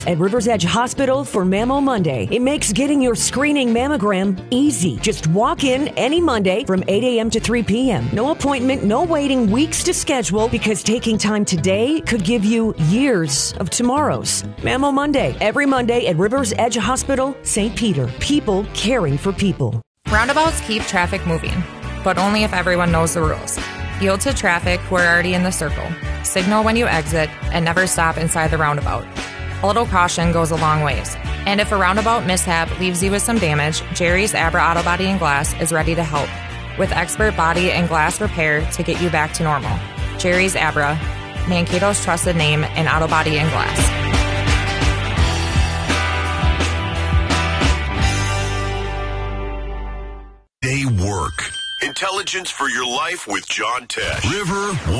At Rivers Edge Hospital for Mammo Monday. It makes getting your screening mammogram easy. Just walk in any Monday from 8 a.m. to 3 p.m. No appointment, no waiting weeks to schedule, because taking time today could give you years of tomorrows. Mammo Monday, every Monday at Rivers Edge Hospital, St. Peter. People caring for people. Roundabouts keep traffic moving, but only if everyone knows the rules. Yield to traffic who are already in the circle. Signal when you exit, and never stop inside the roundabout. A little caution goes a long ways. And if a roundabout mishap leaves you with some damage, Jerry's Abra Auto Body and Glass is ready to help, with expert body and glass repair to get you back to normal. Jerry's Abra, Mankato's trusted name in auto body and glass. Day work. Intelligence for your life with John Tesh. River